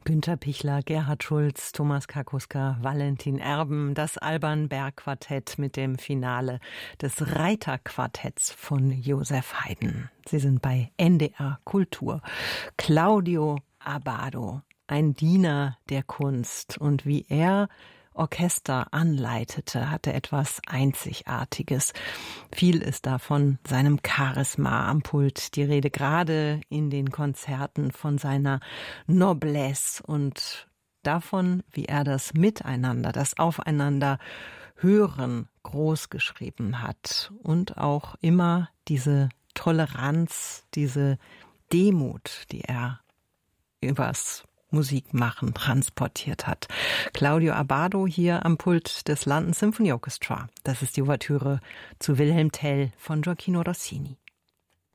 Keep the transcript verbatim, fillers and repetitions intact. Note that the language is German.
Günter Pichler, Gerhard Schulz, Thomas Kakuska, Valentin Erben, das Alban Berg Quartett mit dem Finale des Reiterquartetts von Joseph Haydn. Sie sind bei N D R Kultur. Claudio Abbado, ein Diener der Kunst, und wie er Orchester anleitete, hatte etwas Einzigartiges. Viel ist da von seinem Charisma am Pult die Rede, gerade in den Konzerten von seiner Noblesse und davon, wie er das Miteinander, das Aufeinander hören großgeschrieben hat und auch immer diese Toleranz, diese Demut, die er übers Musikmachen transportiert hat. Claudio Abbado hier am Pult des London Symphony Orchestra. Das ist die Ouvertüre zu Wilhelm Tell von Gioacchino Rossini.